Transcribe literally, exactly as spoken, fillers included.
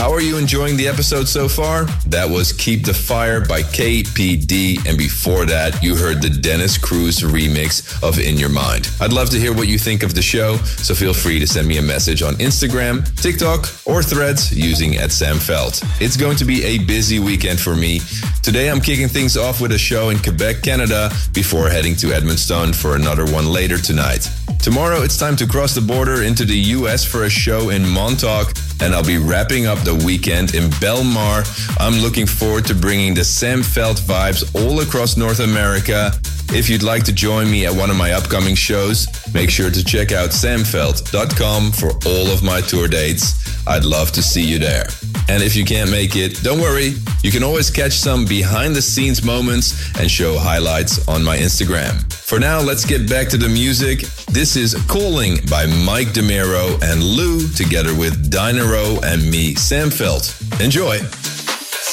How are you enjoying the episode so far? That was Keep the Fire by K P D, and before that, you heard the Dennis Cruz remix of In Your Mind. I'd love to hear what you think of the show, so feel free to send me a message on Instagram, TikTok, or Threads using at Sam Felt. It's going to be a busy weekend for me. Today I'm kicking things off with a show in Quebec, Canada, before heading to Edmonton for another one later tonight. Tomorrow it's time to cross the border into the U S for a show in Montauk, and I'll be wrapping up the weekend in Belmar. I'm looking forward to bringing the Sam Felt vibes all across North America. If you'd like to join me at one of my upcoming shows, make sure to check out sam felt dot com for all of my tour dates. I'd love to see you there. And if you can't make it, don't worry. You can always catch some behind-the-scenes moments and show highlights on my Instagram. For now, let's get back to the music. This is Calling by Mike DeMiro and Lou, together with Dynaro and me, Sam Felt. Enjoy!